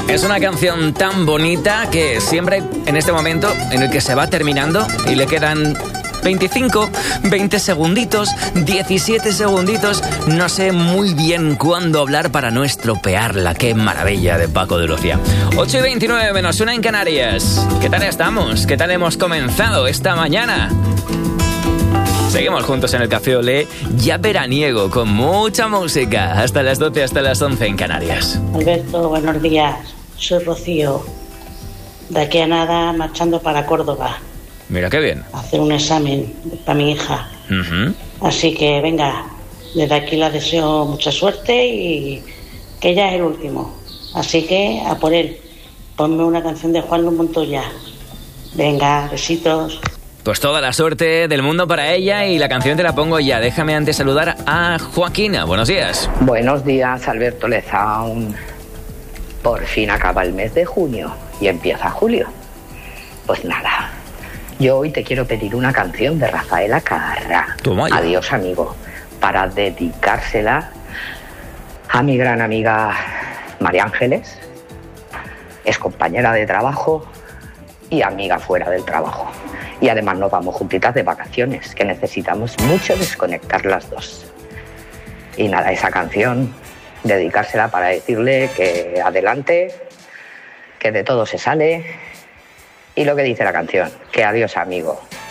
Es una canción tan bonita que siempre en este momento en el que se va terminando y le quedan 25, 20 segunditos, 17 segunditos, no sé muy bien cuándo hablar para no estropearla. ¡Qué maravilla de Paco de Lucía! 8:29 menos 1 en Canarias. ¿Qué tal estamos? ¿Qué tal hemos comenzado esta mañana? Seguimos juntos en el Café Olé, ya veraniego, con mucha música. Hasta las 12, hasta las 11 en Canarias. Alberto, buenos días. Soy Rocío. De aquí a nada, marchando para Córdoba. Mira qué bien. A hacer un examen para mi hija. Así que venga, desde aquí le deseo mucha suerte y que ya es el último. Así que a por él. Ponme una canción de Juan Luis Montoya. Venga, besitos. Pues toda la suerte del mundo para ella y la canción te la pongo ya. Déjame antes saludar a Joaquina. Buenos días. Buenos días, Alberto Lezaun. Por fin acaba el mes de junio y empieza julio. Pues nada, yo hoy te quiero pedir una canción de Rafaela Carrà. Adiós, amigo, para dedicársela a mi gran amiga María Ángeles, es compañera de trabajo y amiga fuera del trabajo. Y además nos vamos juntitas de vacaciones, que necesitamos mucho desconectar las dos. Y nada, esa canción, dedicársela para decirle que adelante, que de todo se sale. Y lo que dice la canción, que adiós, amigo.